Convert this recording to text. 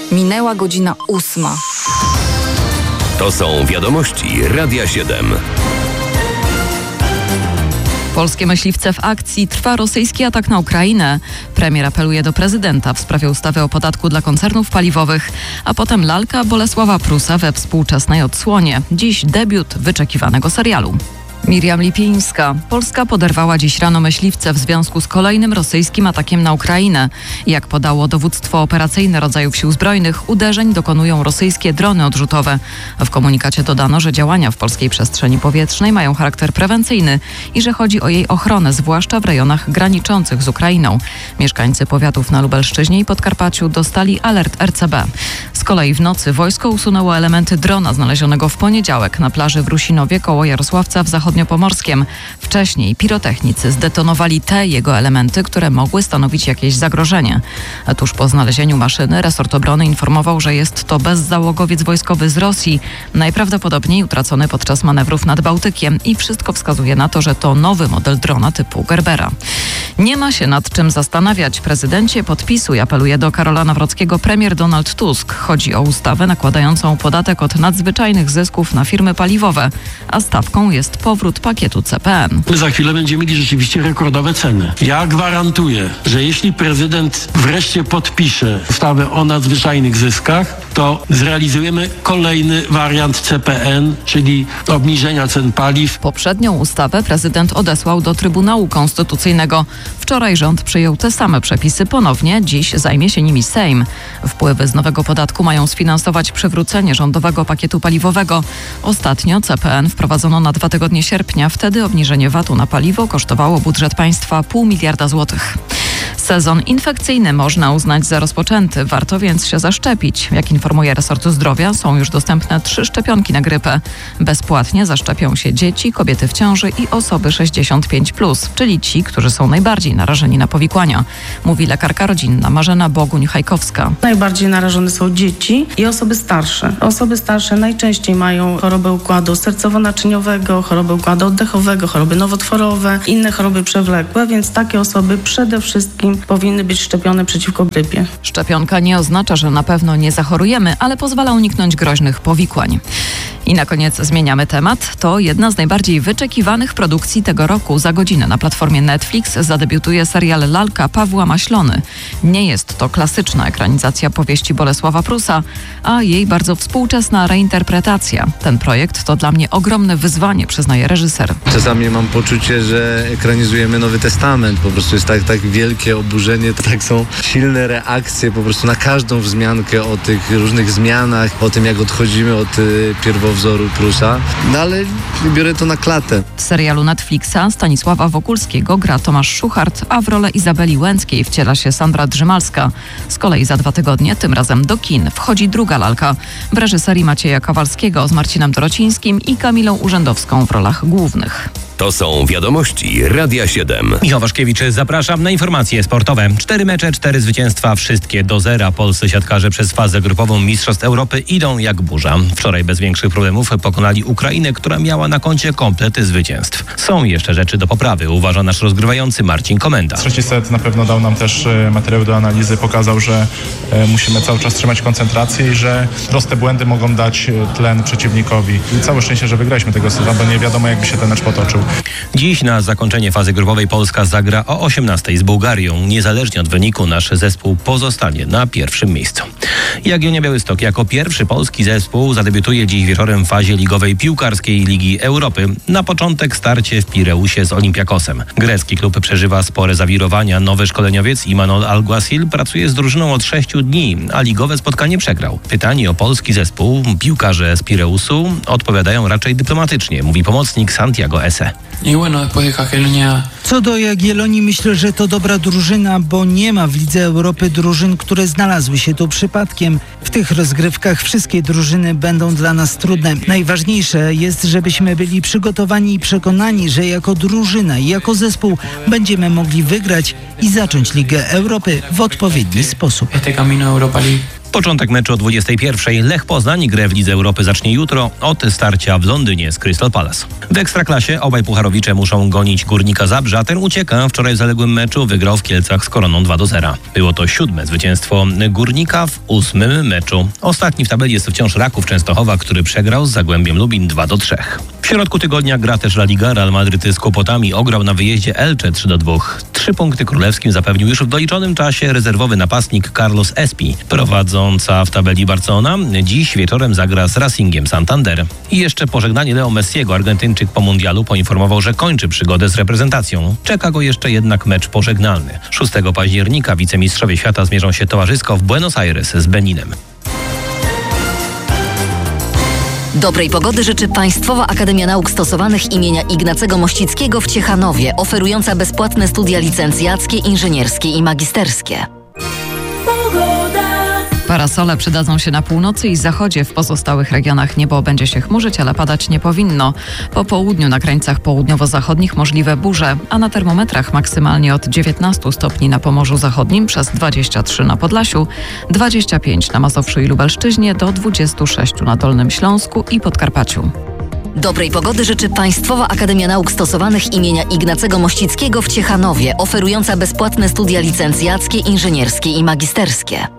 Minęła godzina 8. To są wiadomości Radia 7. Polskie myśliwce w akcji. Trwa rosyjski atak na Ukrainę. Premier apeluje do prezydenta w sprawie ustawy o podatku dla koncernów paliwowych, a potem lalka Bolesława Prusa we współczesnej odsłonie. Dziś debiut wyczekiwanego serialu. Miriam Lipińska. Polska poderwała dziś rano myśliwce w związku z kolejnym rosyjskim atakiem na Ukrainę. Jak podało dowództwo operacyjne rodzajów sił zbrojnych, uderzeń dokonują rosyjskie drony odrzutowe. W komunikacie dodano, że działania w polskiej przestrzeni powietrznej mają charakter prewencyjny i że chodzi o jej ochronę, zwłaszcza w rejonach graniczących z Ukrainą. Mieszkańcy powiatów na Lubelszczyźnie i Podkarpaciu dostali alert RCB. Z kolei w nocy wojsko usunęło elementy drona znalezionego w poniedziałek na plaży w Rusinowie koło Jarosławca w Zachodniopomorskiem. Wcześniej pirotechnicy zdetonowali te jego elementy, które mogły stanowić jakieś zagrożenie. A tuż po znalezieniu maszyny resort obrony informował, że jest to bezzałogowiec wojskowy z Rosji, najprawdopodobniej utracony podczas manewrów nad Bałtykiem i wszystko wskazuje na to, że to nowy model drona typu Gerbera. Nie ma się nad czym zastanawiać. Prezydencie, podpisuj, apeluje do Karola Nawrockiego premier Donald Tusk. Chodzi o ustawę nakładającą podatek od nadzwyczajnych zysków na firmy paliwowe, a stawką jest powrót pakietu CPN. Za chwilę będziemy mieli rzeczywiście rekordowe ceny. Ja gwarantuję, że jeśli prezydent wreszcie podpisze ustawę o nadzwyczajnych zyskach, to zrealizujemy kolejny wariant CPN, czyli obniżenia cen paliw. Poprzednią ustawę prezydent odesłał do Trybunału Konstytucyjnego. Wczoraj rząd przyjął te same przepisy ponownie, dziś zajmie się nimi Sejm. Wpływy z nowego podatku mają sfinansować przywrócenie rządowego pakietu paliwowego. Ostatnio CPN wprowadzono na 2 tygodnie sierpnia. Wtedy obniżenie VAT-u na paliwo kosztowało budżet państwa 0,5 miliarda złotych. Sezon infekcyjny można uznać za rozpoczęty, warto więc się zaszczepić. Jak informuje resort zdrowia, są już dostępne 3 szczepionki na grypę. Bezpłatnie zaszczepią się dzieci, kobiety w ciąży i osoby 65+, czyli ci, którzy są najbardziej narażeni na powikłania, mówi lekarka rodzinna Marzena Boguń-Hajkowska. Najbardziej narażone są dzieci i osoby starsze. Osoby starsze najczęściej mają chorobę układu sercowo-naczyniowego, chorobę układu oddechowego, choroby nowotworowe, inne choroby przewlekłe, więc takie osoby przede wszystkim powinny być szczepione przeciwko grypie. Szczepionka nie oznacza, że na pewno nie zachorujemy, ale pozwala uniknąć groźnych powikłań. I na koniec zmieniamy temat. To jedna z najbardziej wyczekiwanych produkcji tego roku. Za godzinę na platformie Netflix zadebiutuje serial Lalka Pawła Maślony. Nie jest to klasyczna ekranizacja powieści Bolesława Prusa, a jej bardzo współczesna reinterpretacja. Ten projekt to dla mnie ogromne wyzwanie, przyznaje reżyser. Czasami mam poczucie, że ekranizujemy Nowy Testament. Po prostu jest tak wielkie oburzenie, tak są silne reakcje po prostu na każdą wzmiankę o tych różnych zmianach, o tym, jak odchodzimy od pierwowzoru Prusa. No ale biorę to na klatę. W serialu Netflixa Stanisława Wokulskiego gra Tomasz Szuchart, a w rolę Izabeli Łęckiej wciela się Sandra Drzymalska. Z kolei za 2 tygodnie, tym razem do kin, wchodzi druga lalka w reżyserii Macieja Kowalskiego z Marcinem Dorocińskim i Kamilą Urzędowską w rolach głównych. To są wiadomości Radia 7. Michał Waszkiewicz, zapraszam na informacje sportowe. 4 mecze, 4 zwycięstwa, wszystkie do 0. Polscy siatkarze przez fazę grupową Mistrzostw Europy idą jak burza. Wczoraj bez większych problemów pokonali Ukrainę, która miała na koncie komplety zwycięstw. Są jeszcze rzeczy do poprawy, uważa nasz rozgrywający Marcin Komenda. Trzeci set na pewno dał nam też materiał do analizy, pokazał, że musimy cały czas trzymać koncentrację i że proste błędy mogą dać tlen przeciwnikowi. I całe szczęście, że wygraliśmy tego seta, bo nie wiadomo, jakby się ten mecz potoczył. Dziś na zakończenie fazy grupowej Polska zagra o 18:00 z Bułgarią. Niezależnie od wyniku nasz zespół pozostanie na pierwszym miejscu. Jagiellonia Białystok jako pierwszy polski zespół zadebiutuje dziś wieczorem w fazie ligowej piłkarskiej Ligi Europy. Na początek starcie w Pireusie z Olympiakosem. Grecki klub przeżywa spore zawirowania. Nowy szkoleniowiec Imanol Alguacil pracuje z drużyną od 6 dni, a ligowe spotkanie przegrał. Pytanie o polski zespół piłkarze z Pireusu odpowiadają raczej dyplomatycznie, mówi pomocnik Santiago Ese. Co do Jagiellonii, myślę, że to dobra drużyna, bo nie ma w Lidze Europy drużyn, które znalazły się tu przypadkiem. W tych rozgrywkach wszystkie drużyny będą dla nas trudne. Najważniejsze jest, żebyśmy byli przygotowani i przekonani, że jako drużyna i jako zespół będziemy mogli wygrać i zacząć Ligę Europy w odpowiedni sposób. Początek meczu o 21:00. Lech Poznań grę w Lidze Europy zacznie jutro od starcia w Londynie z Crystal Palace. W Ekstraklasie obaj pucharowicze muszą gonić Górnika Zabrze, a ten ucieka. Wczoraj w zaległym meczu wygrał w Kielcach z Koroną 2-0. Było to 7. zwycięstwo Górnika w 8. meczu. Ostatni w tabeli jest wciąż Raków Częstochowa, który przegrał z Zagłębiem Lubin 2-3. W środku tygodnia gra też La Liga. Real Madryt z Kłopotami ograł na wyjeździe Elche 3-2. 3 punkty królewskim zapewnił już w doliczonym czasie rezerwowy napastnik Carlos Espi. Prowadząca w tabeli Barcelona dziś wieczorem zagra z Racingiem Santander. I jeszcze pożegnanie Leo Messiego. Argentyńczyk po mundialu poinformował, że kończy przygodę z reprezentacją. Czeka go jeszcze jednak mecz pożegnalny. 6 października wicemistrzowie świata zmierzą się towarzysko w Buenos Aires z Beninem. Dobrej pogody życzy Państwowa Akademia Nauk Stosowanych imienia Ignacego Mościckiego w Ciechanowie, oferująca bezpłatne studia licencjackie, inżynierskie i magisterskie. Parasole przydadzą się na północy i zachodzie. W pozostałych regionach niebo będzie się chmurzyć, ale padać nie powinno. Po południu na krańcach południowo-zachodnich możliwe burze, a na termometrach maksymalnie od 19 stopni na Pomorzu Zachodnim, przez 23 na Podlasiu, 25 na Mazowszu i Lubelszczyźnie, do 26 na Dolnym Śląsku i Podkarpaciu. Dobrej pogody życzy Państwowa Akademia Nauk Stosowanych imienia Ignacego Mościckiego w Ciechanowie, oferująca bezpłatne studia licencjackie, inżynierskie i magisterskie.